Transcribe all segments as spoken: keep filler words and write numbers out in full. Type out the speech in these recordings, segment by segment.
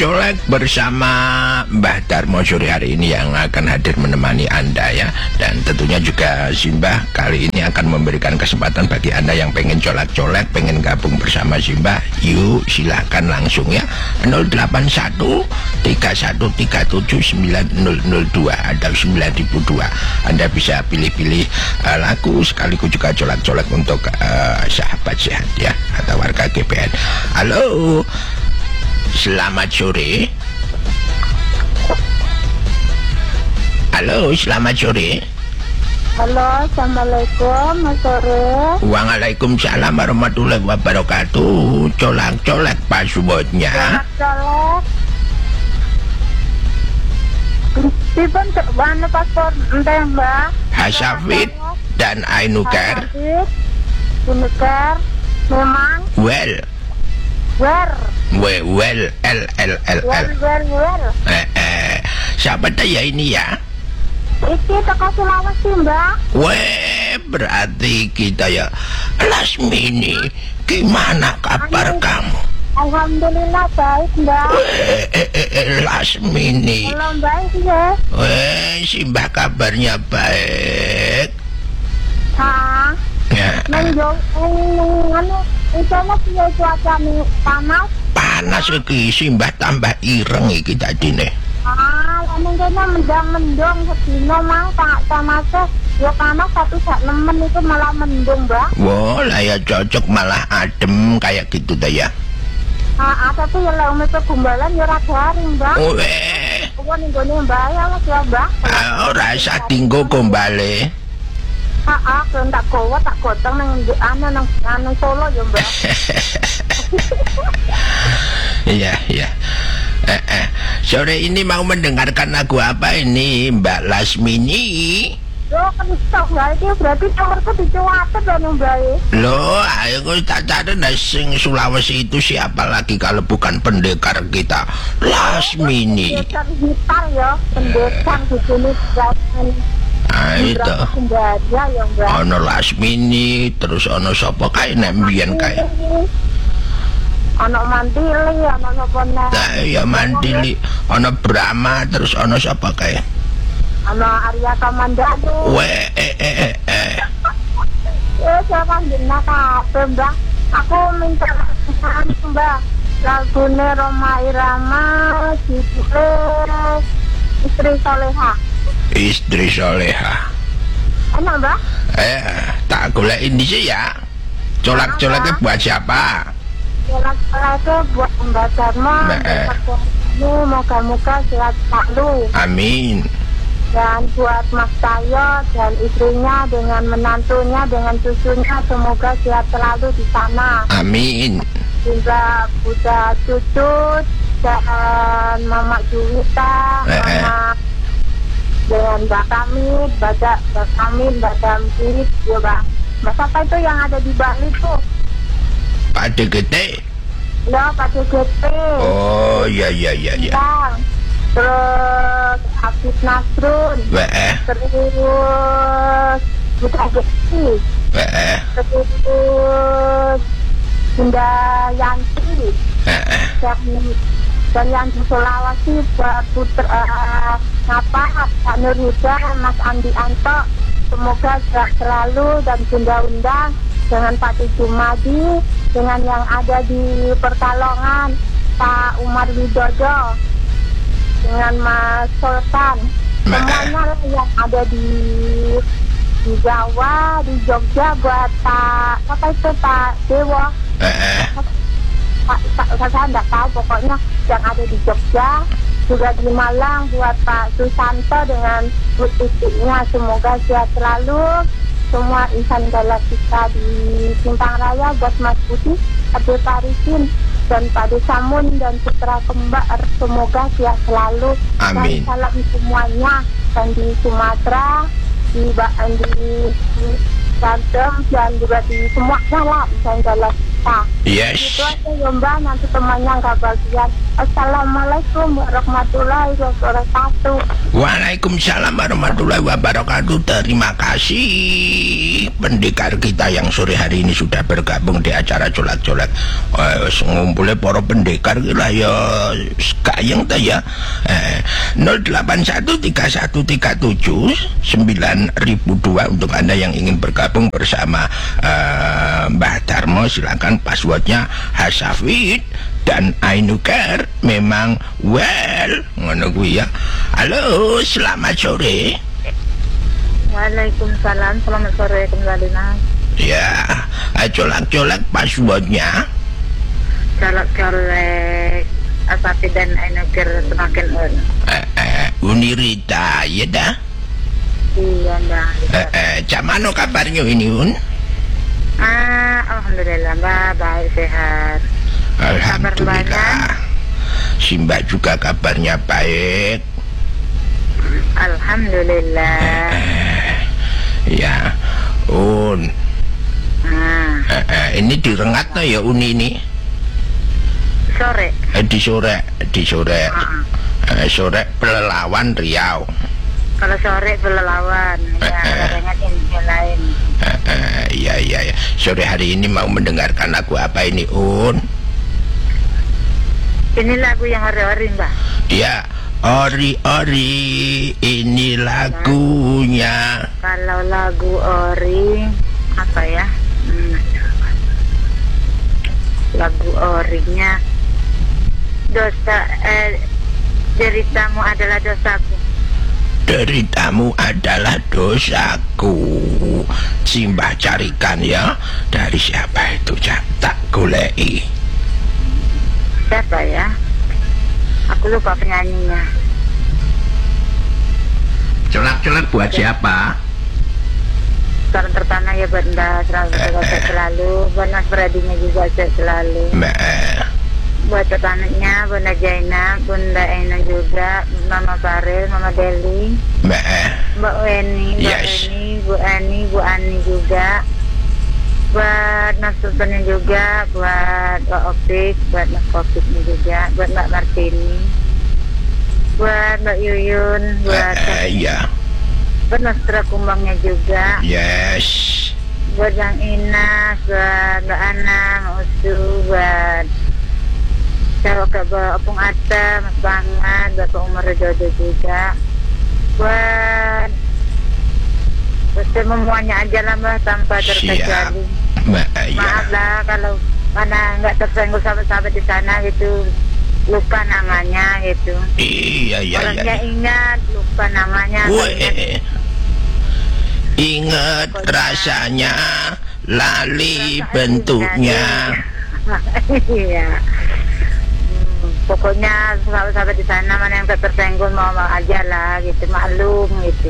colek bersama Mbah Darmo sore hari ini yang akan hadir menemani Anda ya. Dan tentunya juga Simbah kali ini akan memberikan kesempatan bagi Anda yang pengen colek-colek, pengen gabung bersama Simbah. Yuk silahkan langsung ya. nol delapan satu tiga satu tiga tujuh sembilan nol nol dua atau sembilan ribu dua. Anda bisa pilih-pilih uh, lagu sekaligus juga colek-colek untuk uh, sahabat sehat ya atau warga G P N. Halo, selamat sore. Halo, selamat sore. Halo, assalamualaikum, mas sore. Waalaikumsalam warahmatullahi wabarakatuh. Colak-colek passwordnya. Colak. Tipun mana paspor ente mbak? Hasafid dan Ainukar. Ainukar, memang. Well. Wer. We well L L L L. Wer wer wer. Eh eh. Siapa ya ini ya? Iki toko Sulawesi mbak. Weh, berarti kita ya. Lasmini, gimana kabar Ayo. kamu? Alhamdulillah baik mbak. Weh, eh, eh, eh, Lasmini. Belum baik ya. Weh, Simbah kabarnya baik. Hah? Ya, Menjong, anu, itu mah punya cuaca nih panas. panas iki Simbah tambah ireng iki tadi nih. Ah, lalu kayaknya mendang-mendung sedino mang tak sama se. Ya panas tapi sak nemen itu malah mendung mbak. Wah, lah ya cocok malah adem kayak gitu dah ya. Ah, ah tapi ya lah umur gumbalan ya rada haring mbak. Weh, Gua ninggone mbak ya lah ya mbak. ah, rasa tinggo kembali. Ah, ah, kalau tak kowe tak gotong nang anu nang anu Solo ya mbak. Iya, iya. Eh, eh. Sore ini mau mendengarkan lagu apa ini, Mbak Lasmini? Yo kencok mbak itu berarti nomorku dicuatet kan mbak. Loh, ayo gue tak cari nah, sing Sulawesi itu siapa lagi kalau bukan pendekar kita, Lasmini. Pendekar gitar ya, pendekar di sini guys. Nah itu Sendaya ya mbak. ono Lasmini, terus ono sopo kae nembian kae. Ono Mantili, ono sapa neh. Nah ya Mandili, ono Brahma, terus ono sopo kae. Ono Arya Kamandanu. Weh, eh, eh, eh, eh. Eh, siapa jenna kabeh mbak. Aku minta mbak lagune Roma Irama, judule Istri Soleha. Istri Soleha. Enak mbak? Eh, tak golek ini sih ya. Colak-colaknya buat siapa? Colak-colaknya buat Mbak Darmo. Mbak. Moga-moga sehat selalu. Amin. Dan buat Mas Tayo dan istrinya dengan menantunya dengan cucunya semoga sehat selalu di sana. Amin. Juga Buddha Cucut dan Mama Juwita, Eh, eh. Mama dengan Mbak Kamit, Mbak Da- Mbak Kamit, Mbak Damkit, ya Mbak. Mbak siapa itu yang ada di Bali tuh? Pak D G T. Ya Pak D G T. Oh ya ya ya ya. Bang. Terus Afif Nasrun. Weh, Terus Buta Gekti. weh, Terus Bunda Yanti. eh, Dan, dan yang di Sulawesi buat putra uh, ngapa Pak Nur Huda, Mas Andi Anto, semoga sehat selalu dan undang-undang dengan Pak Jumadi, dengan yang ada di Perkalongan Pak Umar Widodo, dengan Mas Sultan, semuanya yang ada di di Jawa, di Jogja buat Pak apa itu Pak Dewo. eh, Pak, Pak, saya tidak tahu pokoknya yang ada di Jogja, juga di Malang buat Pak Susanto dengan istrinya semoga sehat selalu. Semua insan galah kita di Simpang Raya buat Mas Budi, Ade Parisin dan Pak Desamun dan Putra Kembar semoga sehat selalu. Amin. Dan salam semuanya dan di Sumatera, di di, di Banten dan juga di semuanya lah insan galah kita. Yes. Itu aja ya Mbak, nanti temannya nggak bagian. Assalamualaikum warahmatullahi wabarakatuh. Waalaikumsalam warahmatullahi wabarakatuh. Terima kasih pendekar kita yang sore hari ini sudah bergabung di acara colak-colak. Eh, ngumpulnya para pendekar lah ya sekayang ta ya. Eh, nol delapan satu tiga satu tiga tujuh sembilan ribu dua untuk Anda yang ingin bergabung bersama uh, Mbah Darmo. Silakan passwordnya Hasafid dan Ainukar memang well ngono kuwi ya. Halo, selamat sore. Waalaikumsalam, selamat sore kembali Mas. Ya, colak-colak passwordnya. Colak-colak Asafid dan Ainukar semakin un. Eh, eh, Unirita ya dah. Iya Mbak. Eh, eh, cak mano kabarnya ini Un? Ah, alhamdulillah Mbak, baik sehat. Alhamdulillah. Simba juga kabarnya baik. Alhamdulillah. Eh, ya, Un. Ah, Eh, eh, ini direngat no ya Un ini? sore. Eh, di sore, di sore, Ah, eh, sore Pelelawan Riau. kalau sore berlawan, ya dengan info lain. Eh, eh, iya iya ya. Sore hari ini mau mendengarkan lagu apa ini Un? Ini lagu yang hari-hari Mbak. Ya, Ori Ori ini lagunya. Kalau lagu ori apa ya? Hmm. Lagu orinya dosa eh, deritamu adalah dosaku. Deritamu adalah dosaku. Simbah carikan ya. Dari siapa itu Cak? Tak golei. Siapa ya? Aku lupa penyanyinya. Colak-colak buat siapa? Saran pertama ya buat Mbak selalu sehat selalu, buat Mas Bradinya juga sehat selalu. Mbak. Buat tetananya Bunda Jaina, Bunda Ena juga, Mama Farel, Mama Deli, Mbak. Mbak Weni, Mbak Yes. Eni, Bu Ani, Bu Ani juga. Buat Mas Sultannya juga, buat Mbak Opik, buat Mas Kopiknya juga, buat Mbak Martini, buat Mbak Yuyun, buat Eh, iya. buat Mas Kumbangnya juga, Yes. buat Yang Inas, buat Mbak Ana, Mbak Usu, buat Jawa ke Opung Atta, Mas Bangat, buat Pak Umar Jodo juga, buat buat semuanya aja lah Mbak tanpa terkecuali. Mbak, iya. Maaf lah kalau karena nggak tersenggol sahabat-sahabat di sana gitu, lupa namanya gitu. Iya, iya, Kalau iya. nggak ingat lupa namanya. Kalau ingat, Weh. Ingat rasanya, lali bentuknya. Iya. Hmm, pokoknya sahabat-sahabat di sana mana yang tak tersenggol mau mau aja lah gitu, maklum gitu.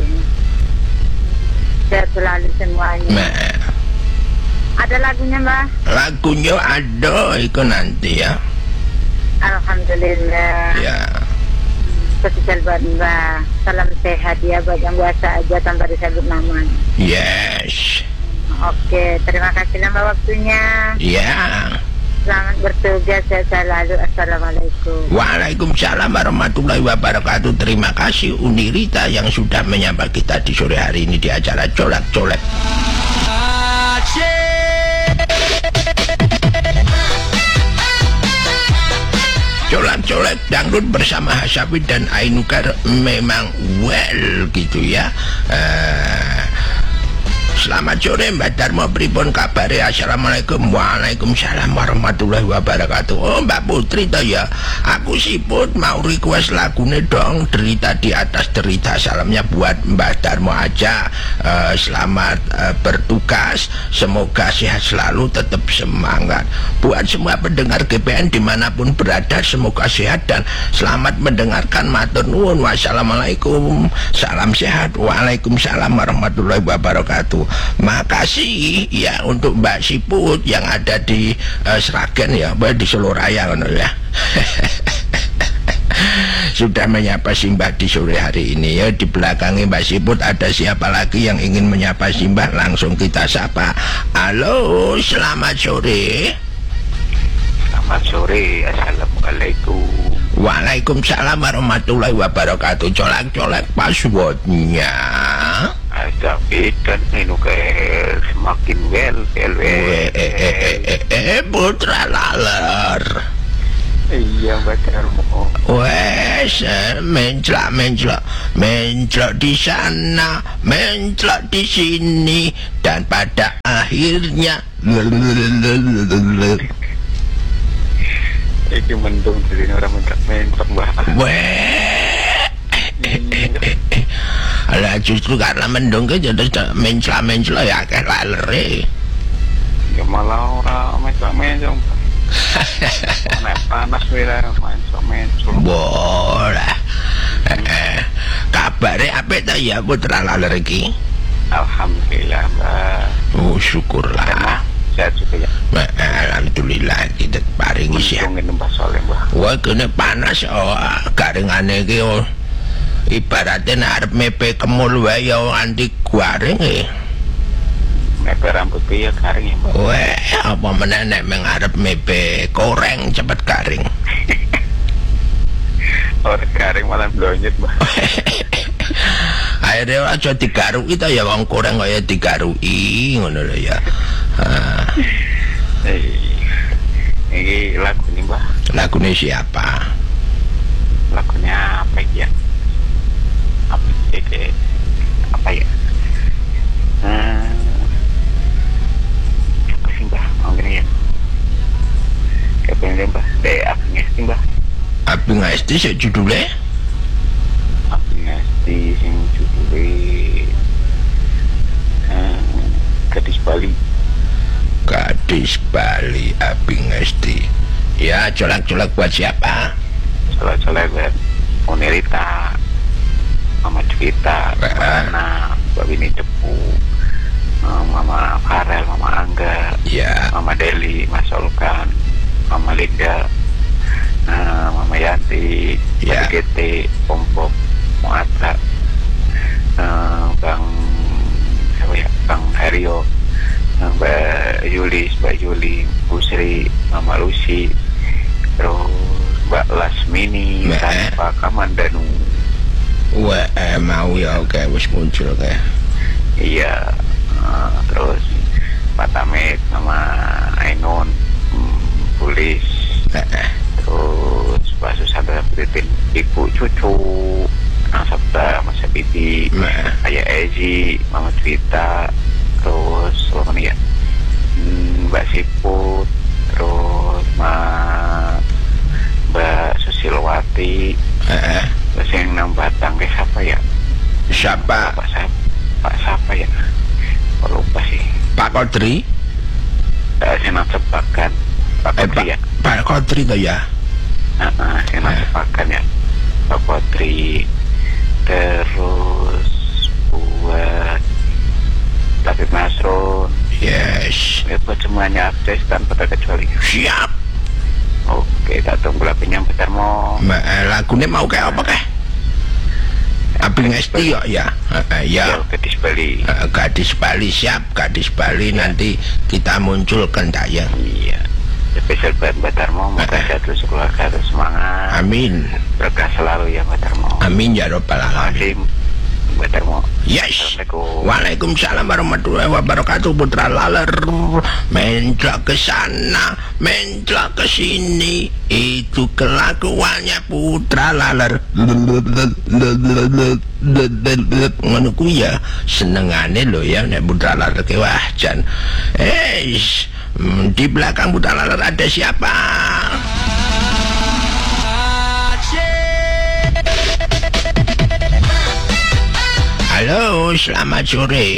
Sehat selalu semuanya. Mbak. Ada lagunya Mbak? Lagunya ada itu nanti ya. Alhamdulillah. Ya. Spesial buat Mbak. Salam sehat ya buat yang biasa aja tanpa disebut namanya. Yes. Oke, terima kasih Mbak waktunya. Ya. Selamat bertugas, sehat selalu. Assalamualaikum. Waalaikumsalam warahmatullahi wabarakatuh. Terima kasih Unirita yang sudah menyapa kita di sore hari ini di acara colak-colak. Colak-colak dangdut bersama Hasafid dan Ainukar memang well gitu ya. Uh, Selamat sore Mbak Darmo, pripun kabare? Assalamualaikum. Waalaikumsalam warahmatullahi wabarakatuh. Oh Mbak Putri toh ya. Aku siput mau request lagune dong, Derita di Atas Derita. Salamnya buat Mbak Darmo aja. Uh, selamat uh, bertugas. Semoga sehat selalu, tetap semangat. Buat semua pendengar G P N dimanapun berada, semoga sehat dan selamat mendengarkan. Matur nuwun. Wassalamualaikum. Salam sehat. Waalaikumsalam warahmatullahi wabarakatuh. Makasih ya untuk Mbak Siput yang ada di uh, Sragen ya, di Soloraya ya. Sudah menyapa Simbah di sore hari ini ya. Di belakangnya Mbak Siput ada siapa lagi yang ingin menyapa Simbah? Langsung kita sapa. Halo, selamat sore. Selamat sore. Assalamualaikum. Waalaikumsalam warahmatullahi wabarakatuh. Colak-colak passwordnya. Tapi kan ini kayak semakin well, well, well. Eh, eh, eh, eh, eh, eh, putra laler. Iya betul. Wes, menclak, menclak, menclak di sana, menclak di sini, dan pada akhirnya Iki mendung dari orang mentok-mentok bah. weh. Lah justru karena mendung ke jadi menclak-menclak ya kayak laler. Ya malah orang mentok-mentok. Nek panas wira mentok-mentok. Boleh. Eh, kabare apik ta ya putra laler iki? Alhamdulillah, Mbak. Oh, syukurlah. Karena sehat juga ya. Ma, alhamdulillah kita paringi sehat. Mendung Mbak soalnya, Mbak. Wah, kena panas oh, garingane iki oh. Ibaratnya nek arep mepe kemul wae ya anti garing e. Mepe rambut piye garing ya, Mbak. Wah, apa meneh nek meng arep mepe koreng cepet garing. Orang garing malah blonyet, Mbak. Akhirnya aja digaruki ta ya wong koreng kaya digaruki ngono lho ya. Ha. Eh, ini lagu nih, Mbak. Lagune siapa? Lagunya apa ya? Apa sih? Apa ya? Hmm, apa sih, Mbak? Oh, gini ya. Kayak pengen, Mbak. Deh, apa sih, Mbak? Abi ngesti sik judule? Apa sih sing judulnya hmm, Gadis Bali. Gadis Bali Abi ngesti. Ya, colak-colak buat siapa? Salah-salah buat Munirita, Mama Juwita, Eh. Mbak Mbak Winnie Depu, eh, Mama Farel, Mama Angga, Ya, Mama Deli, Mas Solkan, Mama Linda, eh, Mama Yanti, Ya. Mbak G T, Om Bob, Muata, eh, Bang siapa ya? Bang Haryo, eh, Mbak Yulis, Mbak Yuli, Bu Sri, Mama Lucy, terus Mbak Lasmini, Mbak. tanpa Kamandanu. wah eh, mau ya oke wis muncul kayak. Iya, eh, terus Pak Tamit sama Ainun, hmm, Pulis, Eh, eh. terus Pak Susandra Pritin, Ibu Cucu, Kang Sabda, Mas Bibi, Nah. Ayah Ezi, Mama Juwita, terus apa nih ya, hmm, Mbak Siput, terus Ma- Mbak Susilowati, Eh, eh. terus yang nambah tangga siapa ya? Siapa? Pak siapa? Pak siapa ya? Kok lupa sih. Pak Kodri? Uh, Senang Sepakan. Pak Eh, Kodri Pak, ya. Pak Kodri tuh ya. Uh, uh, Senang Eh. Sepakan ya. Pak Kodri. Terus buat David Masrun. Yes. Ya, buat semuanya update tanpa terkecuali. Siap. Oke, tak tunggu lagunya bentar mau. Mbak, eh, lagunya mau kayak apa kah? Abi ngesti ya ya. Eh, eh, Ya, ya. Gadis Bali. Eh, Gadis Bali siap, Gadis Bali nanti kita munculkan tayang. Iya. Spesial buat Mbak Darmo. Moga Eh. sehat terus, keluarga terus semangat. Amin. Berkah selalu ya Mbak Darmo. Amin ya robbal alamin. Masih Mbak Darmo. Yes. Assalamualaikum. Waalaikumsalam warahmatullahi wabarakatuh. Putra laler menclok ke sana, menclok ke sini. Itu kelakuannya putra laler. Ngono kuwi ya senengane lho ya nek putra laler ke wah jan. Eh, hmm, di belakang putra laler ada siapa? Halo, selamat sore.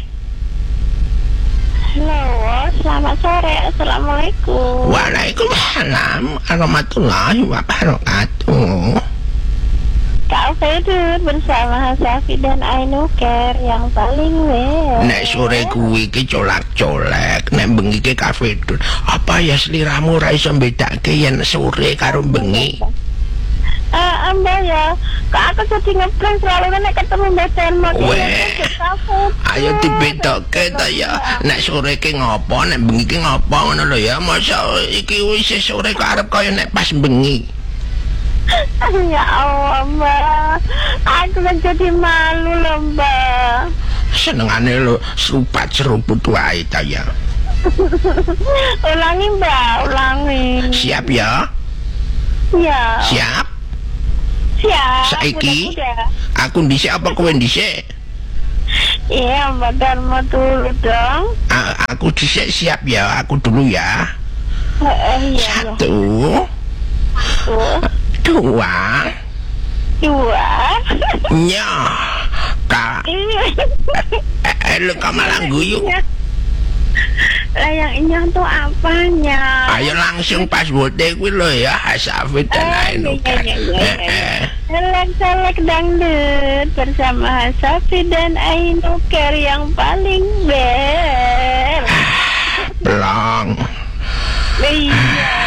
Halo, selamat sore. Assalamualaikum. Waalaikumsalam warahmatullahi wabarakatuh. Kak Fedun bersama Safi dan Ainuker yang paling well. Nek sore kuwi iki colak-colek, nek bengi ki kafe dun. Apa ya seliramu ra iso mbedake yen sore karo bengi? Ah, Amba ya Kok aku jadi ngeprank selalu nek ketemu Mbak Darmo. Weh, ayo dibetoke ta ya. Nek sore ki ngopo, nek bengi ki ngopo ngono lho ya. Masa iki wis sore kok arep kaya nek pas bengi. Ya Allah, Mbak. Aku kan jadi malu loh, Mbak. Senengane lho serupat seruput wae ta ya. Ulangi, Mbak, ulangi. Siap ya? Ya. Siap. Siap. Saiki Udah, aku dhisik apa kowe dhisik? iya, Mbak Darmo dulu dong. A aku dhisik siap ya, aku dulu ya. Eh, iya, Satu, Tuh. dua, Dua. nya, ka, eh, eh, lu kok malah guyu? Lah yang ini tuh apanya? Ayo langsung pas bote kuwi lho ya, Hasafid dan Ainuka. Selek-selek dangdut bersama Hasafid dan Ainukar yang paling bel. Belong. Iya.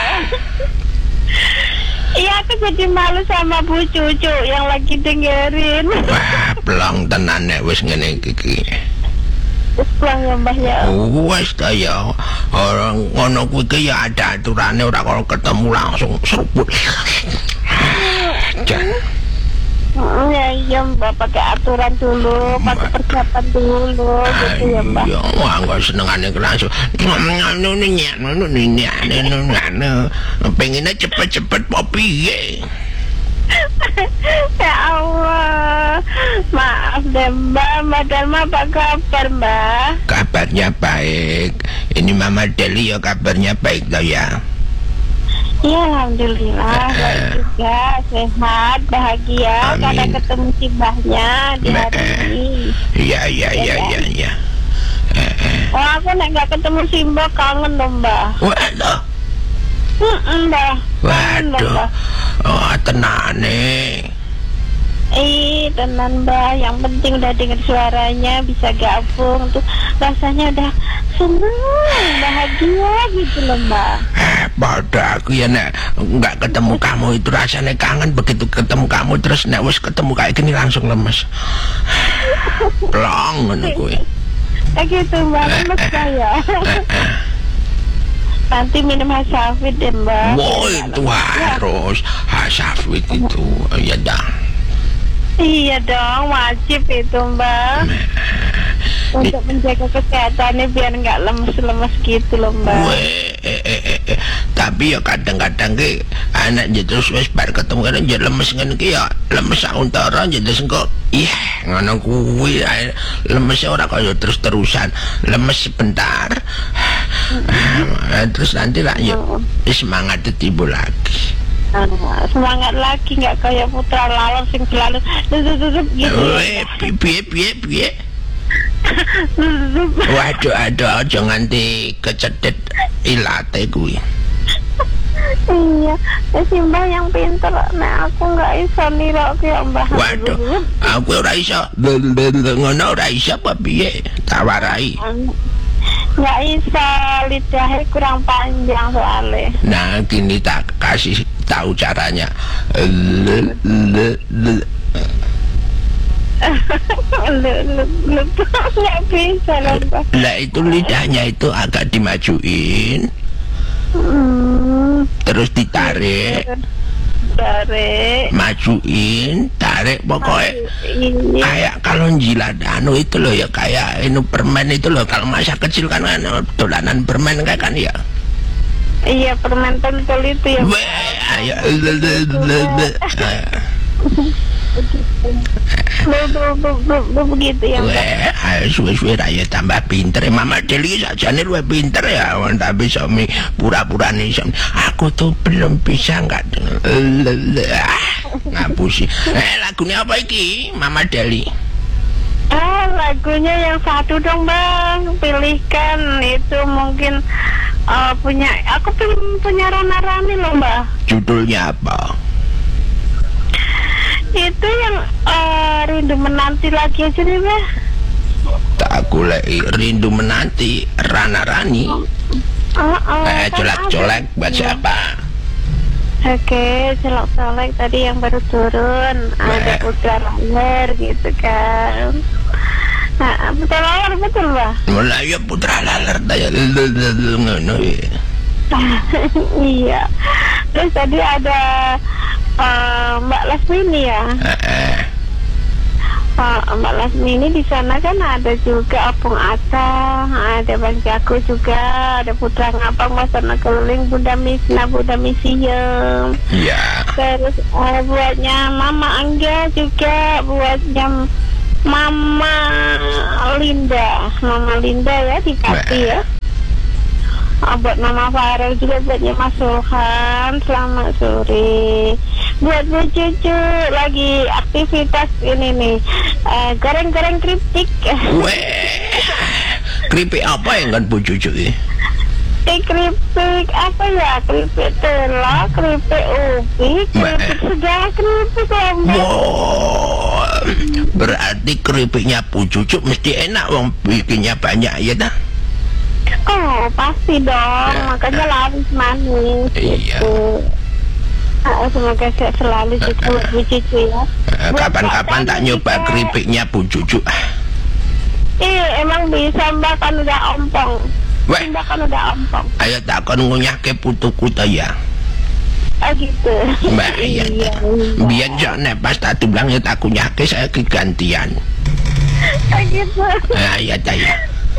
Iya, aku jadi malu sama Bu Cucu yang lagi dengerin. Wah, belong tenan nek wis ngene iki. Terus pulang ya, Mbah ya. Wes ta ya. Orang ngono kuwi ki ya ada aturane, ora kalau ketemu langsung seruput. Jan. Hmm, ya iya, Mbak, pakai aturan dulu, pakai persiapan dulu, gitu ya, Mbak. Ya, wah, enggak senengane langsung. Ngono nih, ngono nih, ngono. Pengennya cepet-cepet po piye. Ya Allah, maaf deh Mbak, Mbak Darma apa kabar Mbak? Kabarnya baik. Ini Mama Deli ya kabarnya baik tau ya. Iya, alhamdulillah, baik juga, sehat, bahagia. Amin. Karena ketemu si Mbahnya di hari ini. Iya, iya, iya, iya, iya. Oh, aku nek nggak ketemu si Mbah kangen loh Mbak. Waduh, Hmm, Mbak. Kangen loh, waduh. Mbak. Oh, tenane. Eh, tenan Mbak, yang penting udah dengar suaranya, bisa gabung tuh rasanya udah seneng, bahagia gitu loh Mbak. Eh, pada aku ya nek nggak ketemu kamu itu rasanya kangen. Begitu ketemu kamu terus nek wis ketemu kayak gini langsung lemes. Plong ngono kuwi. Kayak gitu Mbak, lemes saya. Nanti minum Hasafid deh Mbak. Woi, itu harus Hasafid itu. Ya dah. Iya dong, wajib itu Mbak. Untuk menjaga kesehatannya biar nggak lemes-lemes gitu loh Mbak. Weh, eh, eh, eh, eh. Tapi ya kadang-kadang ke anak jadi wis bar ketemu kan jadi lemes ngene ki ya lemes sauntara jadi sengko. Ih, ngono kuwi ae lemes ora kaya terus-terusan. Lemes sebentar. Ah, terus nanti lah ya semangat timbul lagi. Ah, semangat lagi nggak kayak putra lalor sing selalu dudup gitu. Weh, piye piye piye. Waduh, aduh, aja nganti kecedet ilate kuwi. Iya, ya si Mbah yang pinter. Nah, aku nggak iso niro kayak Mbah. Waduh, aku ora iso. Ngono ora iso apa piye? Tak warai. Nggak iso, lidahnya kurang panjang soalnya. Nah, gini tak kasih tahu caranya. Le, le, le. Lu, lu, lu, nggak bisa loh Mbah. Lah itu lidahnya itu agak dimajuin, Hmm, terus ditarik, tarik. majuin, tarik, pokoknya Ini. kayak kalau jilat anu itu loh ya, kayak ini permen itu loh. Kalau masa kecil kan kan dolanan permen kayak kan ya. Iya, permen pentul itu ya. Weh, ayo, le, le, le, le. Lu, lu, lu, lu, lu begitu ya Mbak. Weh, ayo suwe-suwe raya tambah pinter. Mama Deli saja nih luwe pinter ya, wan tapi somi pura-pura nih somi. Aku tuh belum bisa nggak ngapusi. Eh, lagunya apa iki, Mama Deli? Ah, lagunya yang satu dong Bang, pilihkan itu mungkin uh, punya, aku pilih punya Rona Rani loh Mbak. Judulnya apa? Itu yang uh, rindu menanti lagi aja nih Mbak. Tak golek rindu menanti Rana Rani. Uh, uh, Eh, kan colek-colek ada. buat siapa? Oke, colok-colok tadi yang baru turun, ada putra lahir gitu kan. Nah, putra lahir betul bah? Mulai ya putra laler daya ngono ya. Iya. Terus tadi ada uh, Mbak Lasmini ya. Heeh. Uh, Mbak Lasmini di sana kan ada juga Opung Ata, ada Bang Jago juga, ada Putra Ngapang, Wasana Keliling, Bunda Misna, Bunda Misiem. Iya. Terus uh, buatnya Mama Angga juga, buatnya Mama Linda, Mama Linda ya di Pati ya. Oh, buat Mama Farel juga, buatnya Mas Sulhan, selamat sore. Buat Bu Cucu lagi aktivitas ini nih, uh, goreng-goreng keripik. Weh, keripik apa yang kan Bu Cucu ini? Eh, keripik apa ya? Keripik telur, keripik ubi, keripik segala keripik ya Mbak. Wow, berarti keripiknya Bu Cucu mesti enak, wong bikinnya banyak ya dah. Oh pasti dong, Ya, makanya ya. laris manis Iya. gitu. Ah, semoga sehat selalu juga buat Bu Cucu ya. Eh, Buat Kapan-kapan Pak tak Tani nyoba juga. keripiknya Bu Cucu. Iya emang bisa Mbak, kan udah ompong. Weh, Mbak kan udah ompong. ayo takon ngunyah ke putuku ta ya. Oh gitu. Mbak iya. Iya. Biar jane pas tak bilang ya tak kunyah ke saya kegantian. Oh gitu. Nah, iya ta ya.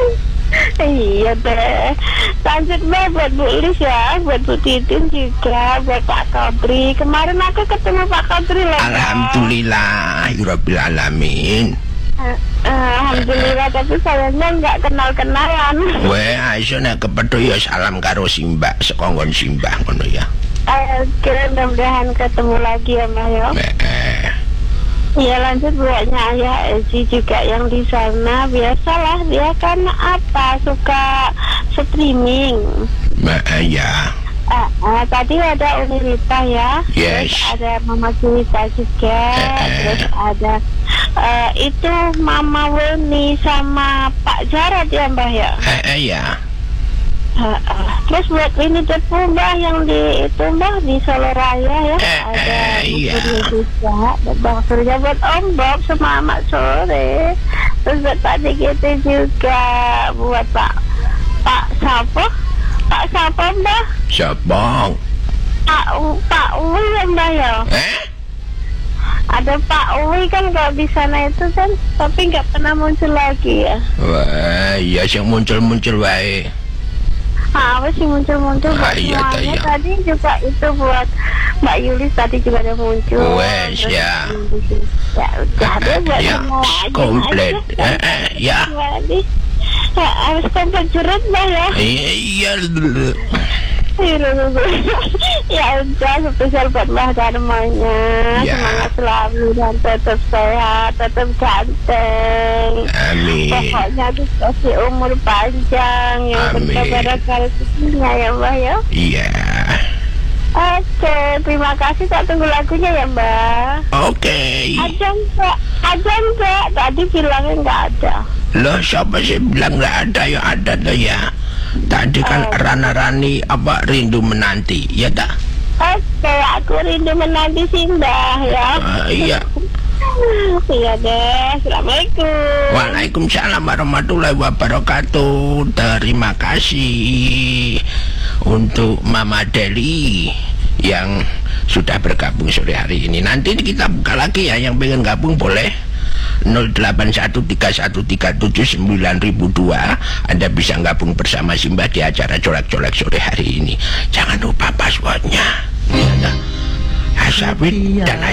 Iya deh. Lanjut Mbak buat Bu Ilis ya, buat Bu Titin juga, buat Pak Kodri. Kemarin aku ketemu Pak Kodri loh. Mbak. Alhamdulillah, Rabbil alamin. Eh, eh, Alhamdulillah, tapi sayangnya nggak kenal-kenalan. Weh, aiso nek kepethuk ya salam karo Simbah, sekongkon Simbah ngono ya. Eh, kira mudah-mudahan ketemu lagi ya Mbak ya. Eh, Iya lanjut buatnya Ayah Ezi juga yang di sana. Biasalah dia kan apa suka streaming. eh, ya. Ah, ah, tadi ada Umi Rita ya. Yes. Terus ada Mama Cinta juga. Eh, eh. Terus ada eh, itu Mama Weni sama Pak Jarod ya Mbak ya. Eh, eh, ya. Ah, ah. Terus buat ini Tepu Mbak yang di itu Mbak di Solo Raya ya. Eh, ada eh, iya. Bu Surya juga. Dan Bang Surya buat Om Bob semangat sore. Terus buat Pak Dikiti juga, buat Pak Pak Sapo, Pak Sapo Mbak. Sabong. Pak U, Pak Uwi ya Mbak ya. Eh? Ada Pak Uwi kan kalau di sana itu kan, tapi nggak pernah muncul lagi ya. Wah, iya sing muncul-muncul wae. Ah, apa sih muncul-muncul Ah, buat iya, semuanya. iya. Tadi juga itu buat Mbak Yulis tadi juga ada muncul. Wes, Terus ya. Ya udah deh buat Ya, semua aja komplit. aja. Eh, eh, ya. Jadi ya, harus komplit jerut Mbak ya. Iya, iya. Ya udah spesial buat Mbak Darmanya. Ya. Semangat selalu dan tetap sehat, tetap ganteng. Amin. Pokoknya dikasih umur panjang yang Amin. berkabar rezekinya ya Mbak ya. Iya. Oke, terima kasih. Tak tunggu lagunya ya Mbak. Oke. Ada Mbak, ada Mbak. Tadi bilangnya nggak ada. Loh, siapa sih bilang nggak ada? Ya ada tuh ya. Tadi kan Oh. Rana Rani apa rindu menanti, ya tak? Oke, aku rindu menanti Sindah ya. Ah, iya. Iya deh. Assalamualaikum. Waalaikumsalam warahmatullahi wabarakatuh. Terima kasih untuk Mama Deli yang sudah bergabung sore hari ini. Nanti kita buka lagi ya, yang pengen gabung boleh nol delapan satu tiga satu tiga tujuh sembilan nol nol dua. Anda bisa gabung bersama Simbah di acara colek-colek sore hari ini. Jangan lupa passwordnya. Ya, Asabit dan